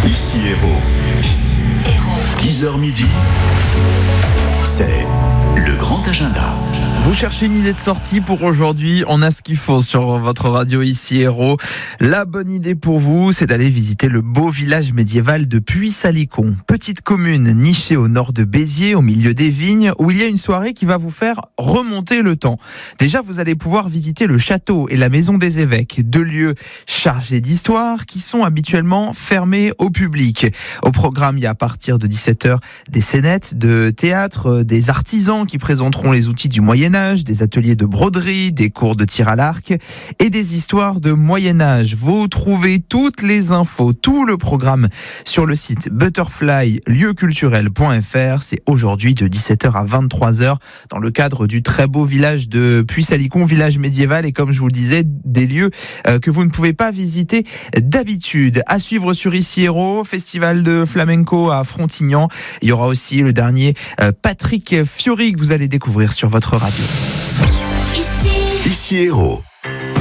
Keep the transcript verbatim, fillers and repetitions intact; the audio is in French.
Ici Héros. dix heures midi, c'est le grand agenda. Vous cherchez une idée de sortie pour aujourd'hui, on a ce qu'il faut sur votre radio Ici Héros. La bonne idée pour vous, c'est d'aller visiter le beau village médiéval de Puy-Salicon. Petite commune nichée au nord de Béziers, au milieu des vignes, où il y a une soirée qui va vous faire remonter le temps. Déjà, vous allez pouvoir visiter le château et la maison des évêques, deux lieux chargés d'histoire qui sont habituellement fermés au public. Au programme, il y a à partir de dix-sept heures des scénettes de théâtre, des artisans qui présenteront les outils du Moyen-Âge, des ateliers de broderie, des cours de tir à l'arc et des histoires de Moyen-Âge. Vous trouvez toutes les infos, tout le programme sur le site butterfly lieu culturel point f r. C'est aujourd'hui de dix-sept heures à vingt-trois heures dans le cadre du très beau village de Puy-Salicon, village médiéval, et comme je vous le disais, des lieux euh, que vous ne pouvez pas visiter d'habitude. À suivre sur Ici Héros, festival de flamenco à Frontignan. Il y aura aussi le dernier euh, Patrick Fiori que vous allez découvrir sur votre radio. Ici Héros.